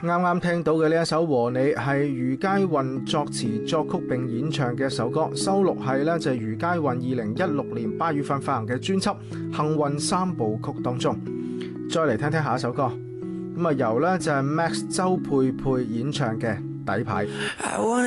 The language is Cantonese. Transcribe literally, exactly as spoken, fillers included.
啱啱聽到嘅呢一首《和你》係余佳運作詞作曲並演唱嘅一首歌，收錄係呢就係余佳運二零一六年八月份發行嘅專輯《幸運三部曲》當中。再嚟聽聽下一首歌，咁啊由呢就係 Max 周佩佩演唱嘅《底牌》。